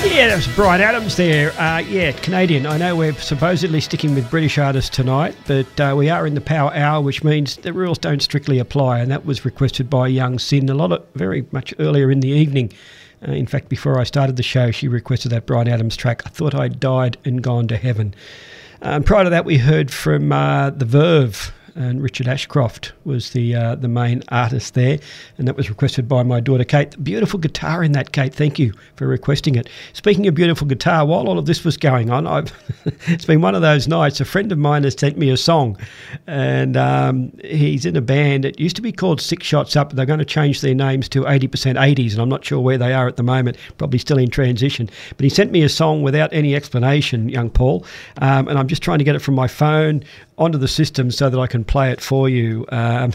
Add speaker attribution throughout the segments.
Speaker 1: Yeah, that was Bryan Adams there. Canadian. I know we're supposedly sticking with British artists tonight, but we are in the Power Hour, which means the rules don't strictly apply, and that was requested by Young Sin very much earlier in the evening. In fact, before I started the show, she requested that Bryan Adams track, I Thought I'd Died and Gone to Heaven. Prior to that, we heard from The Verve, and Richard Ashcroft was the main artist there, and that was requested by my daughter Kate. Beautiful guitar in that, Kate. Thank you for requesting it. Speaking of beautiful guitar, while all of this was going on, it's been one of those nights. A friend of mine has sent me a song, and he's in a band. It used to be called Six Shots Up. They're going to change their names to 80% 80s, and I'm not sure where they are at the moment, probably still in transition. But he sent me a song without any explanation, young Paul, and I'm just trying to get it from my phone onto the system so that I can play it for you.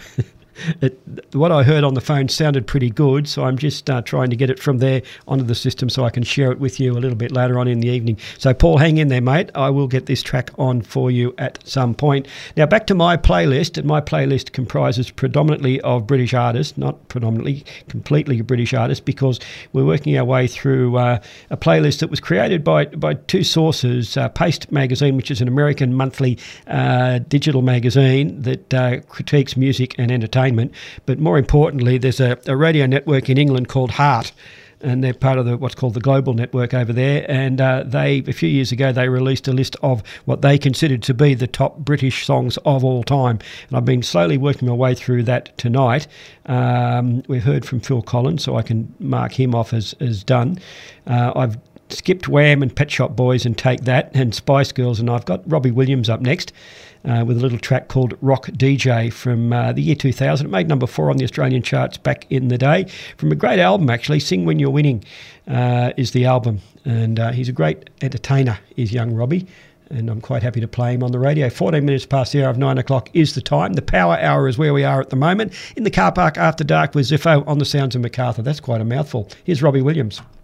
Speaker 1: What I heard on the phone sounded pretty good, so I'm just trying to get it from there onto the system so I can share it with you a little bit later on in the evening. So, Paul, hang in there, mate. I will get this track on for you at some point. Now, back to my playlist, and my playlist comprises predominantly of British artists, not predominantly, completely British artists, because we're working our way through a playlist that was created by two sources, Paste Magazine, which is an American monthly digital magazine that critiques music and entertainment. But more importantly, there's a radio network in England called Heart, and they're part of what's called the Global Network over there. And a few years ago, they released a list of what they considered to be the top British songs of all time. And I've been slowly working my way through that tonight. We've heard from Phil Collins, so I can mark him off as done. I've skipped Wham and Pet Shop Boys and Take That and Spice Girls, and I've got Robbie Williams up next with a little track called Rock DJ from the year 2000. It made number 4 on the Australian charts back in the day, from a great album actually. Sing When You're Winning is the album, and he's a great entertainer, is young Robbie, and I'm quite happy to play him on the radio. 14 minutes past the hour of 9 o'clock is the time. The Power Hour is where we are at the moment, in the car park after dark with Ziffo on the sounds of Macarthur. That's quite a mouthful. Here's Robbie Williams.